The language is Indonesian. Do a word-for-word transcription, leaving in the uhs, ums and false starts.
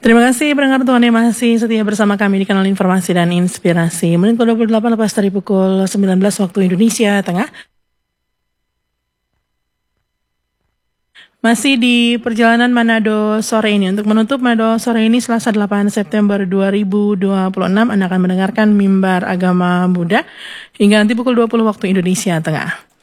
Terima kasih pendengar Tuhan yang masih setia bersama kami di kanal Informasi dan Inspirasi. Menit ke dua puluh delapan lepas dari pukul sembilan belas waktu Indonesia Tengah. Masih di perjalanan Manado sore ini. Untuk menutup Manado sore ini Selasa delapan September dua ribu dua puluh enam, Anda akan mendengarkan Mimbar Agama Buddha hingga nanti pukul dua puluh waktu Indonesia Tengah.